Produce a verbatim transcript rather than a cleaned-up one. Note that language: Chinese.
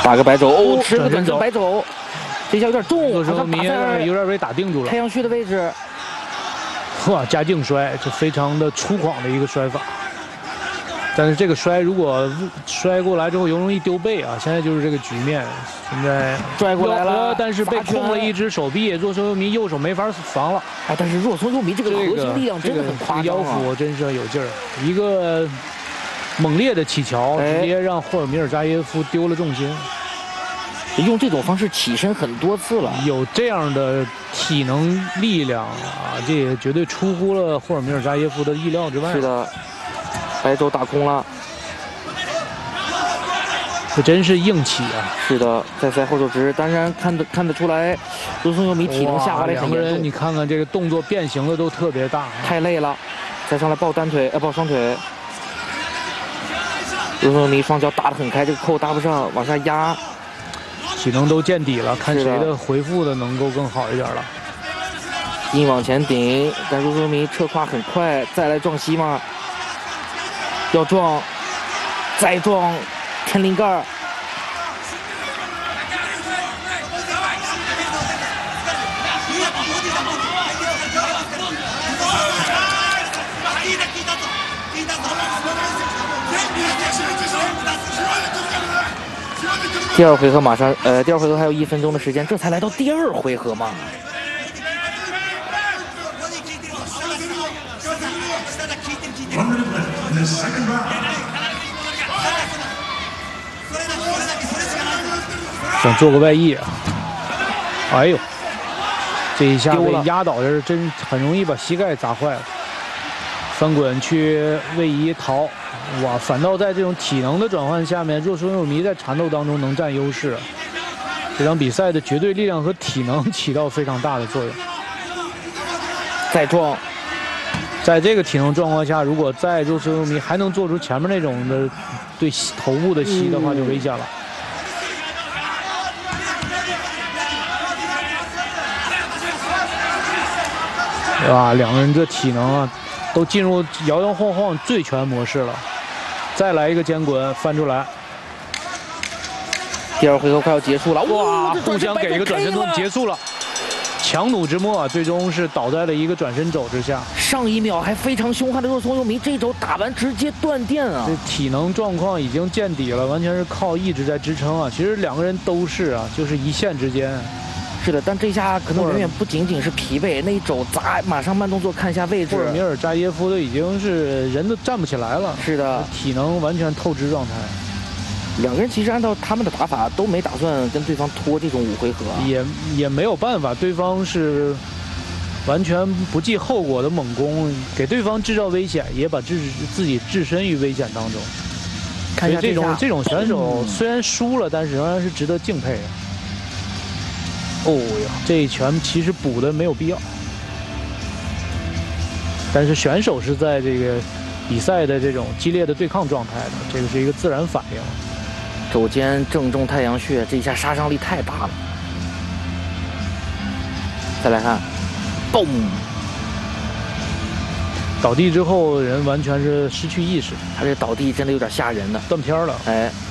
打个白肘，哦，吃个转身白肘，这下有点重， 这时候米有点被打定住了。 太阳穴的位置， 哇，加劲摔，这非常的粗犷的一个摔法。但是这个摔如果摔过来之后，又容易丢背啊。现在就是这个局面，现在拽过来了， 但是被控了一只手臂，若松佑弥右手没法防了。 哎，但是若松佑弥这个核心力量真的很夸张啊， 腰腹真是有劲儿，一个猛烈的起桥，直接让霍尔米尔扎耶夫丢了重心。 用这种方式起身很多次了， 有这样的体能力量啊，这也绝对出乎了霍尔米尔扎耶夫的意料之外。 是的。白肘打空了， 这真是硬起啊！ 是的，再塞后手直，当然看得看得出来，若松佑弥体能下滑的很严重。 两个人，你看看这个动作变形的都特别大， 太累了。再上来抱单腿，呃，抱双腿。若松佑弥双脚打得很开，这个扣搭不上，往下压， 体能都见底了，看谁的回复的能够更好一点了。 硬往前顶，但若松佑弥撤胯很快，再来撞膝吗？要撞，再撞，天灵盖。第二回合马上，呃，第二回合还有一分钟的时间，这才来到第二回合嘛。 想做个外翼啊！哎呦，这一下被压倒的真很容易把膝盖砸坏了。翻滚去位移逃，哇！反倒在这种体能的转换下面，若松佑弥在缠斗当中能占优势。这场比赛的绝对力量和体能起到非常大的作用。 再撞。 在这个体能状况下，如果在若松佑弥还能做出前面那种的对头部的吸的话，就危险了。对吧？两个人这体能啊，都进入摇摇晃晃醉拳模式了。再来一个肩滚翻出来。 第二回合快要结束了， 哇！互相给一个转身动结束了。强弩之末啊，最终是倒在了一个转身肘之下。 上一秒还非常凶悍的若松佑弥，这一肘打完直接断电啊！ 这体能状况已经见底了，完全是靠意志在支撑啊。其实两个人都是啊，就是一线之间。 是的，但这下可能远远不仅仅是疲惫，那一肘砸，马上慢动作看一下位置。 霍尔米尔扎耶夫都已经是人都站不起来了。 是的， 体能完全透支状态。 两个人其实按照他们的打法都没打算跟对方拖这种五回合、啊， 也也没有办法，对方是完全不计后果的猛攻，给对方制造危险，也把自自己置身于危险当中。 看一下这种这种选手虽然输了，但是仍然是值得敬佩的。哦呀，这一拳其实补的没有必要，但是选手是在这个比赛的这种激烈的对抗状态的，这个是一个自然反应。 肘尖正中太阳穴，这一下杀伤力太大了。再来看，嘣！ 倒地之后人完全是失去意识， 他这倒地真的有点吓人的， 断片了。 哎。